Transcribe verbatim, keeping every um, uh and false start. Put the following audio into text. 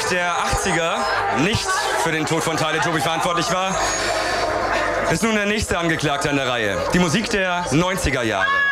der achtziger nicht für den Tod von Tyler Joby verantwortlich war, ist nun der nächste Angeklagte an der Reihe. Die Musik der neunziger Jahre.